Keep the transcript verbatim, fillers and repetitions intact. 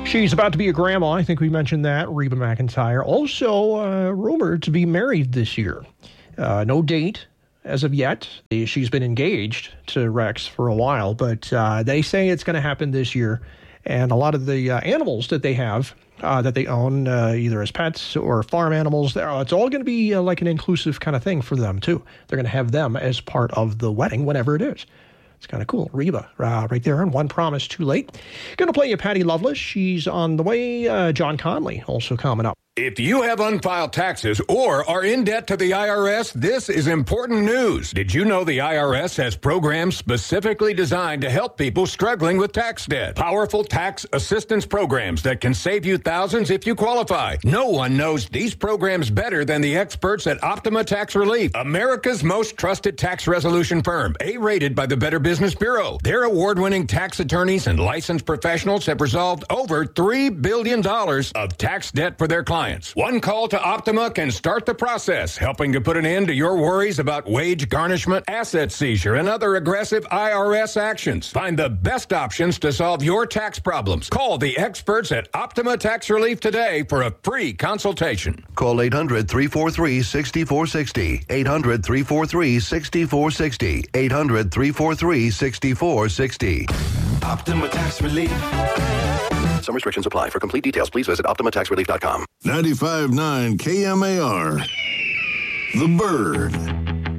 She's about to be a grandma. I think we mentioned that. Reba McEntire. Also uh, rumored to be married this year. Uh, no date as of yet. She's been engaged to Rex for a while, but uh, they say it's going to happen this year. And a lot of the uh, animals that they have, uh, that they own, uh, either as pets or farm animals, it's all going to be uh, like an inclusive kind of thing for them, too. They're going to have them as part of the wedding, whenever it is. It's kind of cool. Reba, uh, right there, and One Promise Too Late. Going to play you Patty Loveless. She's on the way. Uh, John Conley also coming up. If you have unfiled taxes or are in debt to the I R S, this is important news. Did you know the I R S has programs specifically designed to help people struggling with tax debt? Powerful tax assistance programs that can save you thousands if you qualify. No one knows these programs better than the experts at Optima Tax Relief, America's most trusted tax resolution firm, A-rated by the Better Business Bureau. Their award-winning tax attorneys and licensed professionals have resolved over three billion dollars of tax debt for their clients. One call to Optima can start the process, helping to put an end to your worries about wage garnishment, asset seizure, and other aggressive I R S actions. Find the best options to solve your tax problems. Call the experts at Optima Tax Relief today for a free consultation. Call eight hundred, three four three, six four six zero. eight hundred, three four three, six four six zero. eight hundred, three four three, six four six zero. Optima Tax Relief. Some restrictions apply. For complete details, please visit Optima Tax Relief dot com. ninety-five point nine K M A R. The Bird.